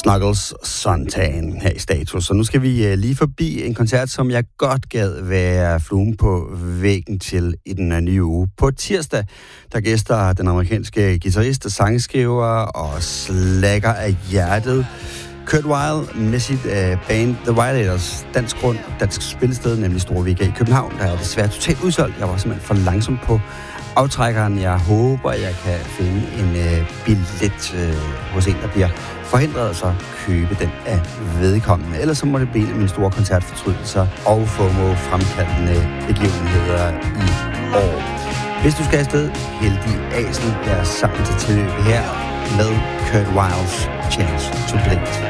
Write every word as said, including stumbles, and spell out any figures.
Snuggles Suntan her i Status. Så nu skal vi uh, lige forbi en koncert, som jeg godt gad være fluen på væggen til i den uh, nye uge. På tirsdag, der gæster den amerikanske guitarist, sangskriver og slækker af hjertet Kurt Weill med sit uh, band The Violators, dansk grund, dansk spillested, nemlig Store Vega i København. Der er desværre totalt udsolgt. Jeg var simpelthen for langsom på aftrækkeren. Jeg håber, jeg kan finde en uh, billet uh, hos en, der bliver forhindret, så købe den af vedkommende. Ellers så må det blive en af mine store koncertfortrydelser og FOMO fremkaldende begivenheder i år. Hvis du skal afsted, heldig asen, lad os sammen til tilløb her med Kurt Weills Chance to Bleed.